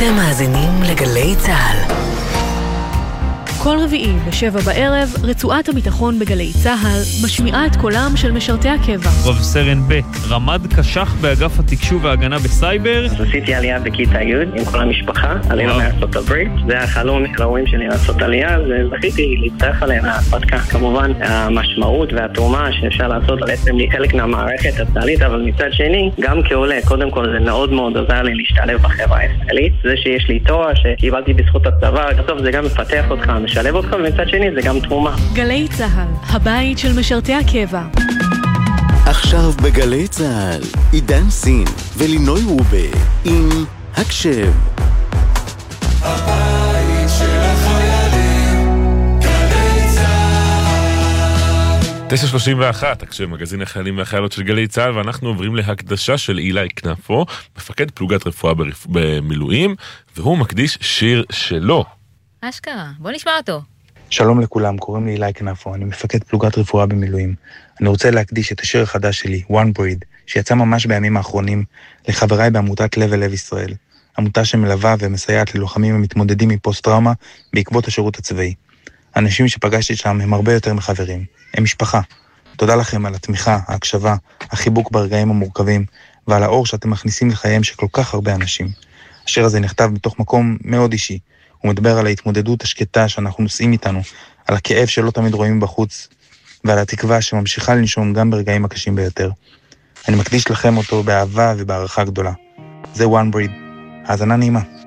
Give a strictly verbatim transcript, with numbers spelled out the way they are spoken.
אתם מאזינים לגלי צהל. כל רביעי בשבע בערב, רצועת הביטחון בגלי צהל משמיעה את קולם של משרתי הקבע. רב סרן ב' רמ"ד קשח באגף התקשוב וההגנה בסייבר. אז עשיתי עלייה בכיתה י' עם כל המשפחה, עלינו מארצות הברית. זה החלום ההורים שלי לעשות עלייה, וזכיתי להצטרף עליהם להרפתקה. כמובן, המשמעות והתרומה שאפשר לעשות בעצם לי חלק מהמערכת הצה"לית, אבל מצד שני, גם כעולה, קודם כל זה מאוד מאוד עוזר לי להשתלב בחברה הישראלית. זה שיש לי תואר שקיבלתי בזכות הצבא, בסוף זה גם מפתח אותך, משלב אותך, ומצד שני זה גם תרומה. גלי צהל, הבית של משרתי הקבע. עכשיו בגלי צהל, עידן סין ולינוי רובה עם הקשב. הבית של החיילים, גלי צהל. תשע שלושים ואחת, הקשב, מגזין החיילים והחיילות של גלי צהל, ואנחנו עוברים להקדשה של אילי כנפו, מפקד פלוגת רפואה ברפ... במילואים, והוא מקדיש שיר שלו. אשכרה, בוא נשמע אותו. שלום לכולם, קוראים לי אילי כנפו, אני מפקד פלוגת רפואה במילואים. אני רוצה להקדיש את השיר החדש שלי, One Breed, שיצא ממש בימים האחרונים, לחבריי בעמותת לב אל לב ישראל. עמותה שמלווה ומסייעת ללוחמים המתמודדים מפוסט-טראומה בעקבות השירות הצבאי. האנשים שפגשתי שם הם הרבה יותר מחברים, הם משפחה. תודה לכם על התמיכה, ההקשבה, החיבוק ברגעים המורכבים, ועל האור שאתם מכניסים לחייהם של כל כך הרבה אנשים. השיר הזה נכתב מתוך מקום מאוד אישי. הוא מדבר על ההתמודדות השקטה שאנחנו נושאים איתנו, על הכאב שלא תמיד רואים בחוץ, ועל התקווה שממשיכה לנשום גם ברגעים הקשים ביותר. אני מקדיש לכם אותו באהבה ובערכה גדולה. זה One Breed. האזנה נעימה.